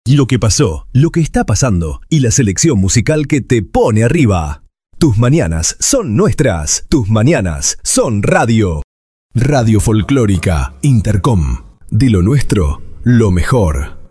Lo que pasó, lo que está pasando y la selección musical que te pone arriba. Tus mañanas son nuestras. Tus mañanas son radio. Radio Folclórica Intercom. De lo nuestro, lo mejor.